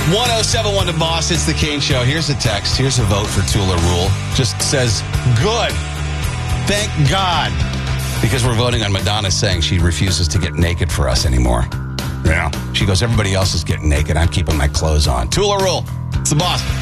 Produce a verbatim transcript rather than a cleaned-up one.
one oh seven one The Boss, it's the Kane Show. Here's a text. Here's a vote for Tula Rule. Just says, good. Thank God. Because we're voting on Madonna saying she refuses to get naked for us anymore. Yeah. She goes, everybody else is getting naked. I'm keeping my clothes on. Tula Rule. It's The Boss.